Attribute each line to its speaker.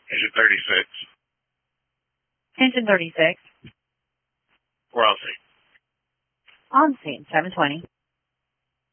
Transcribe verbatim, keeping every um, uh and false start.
Speaker 1: Engine thirty-six.
Speaker 2: Engine thirty-six.
Speaker 1: We're on scene.
Speaker 2: On scene, seven twenty.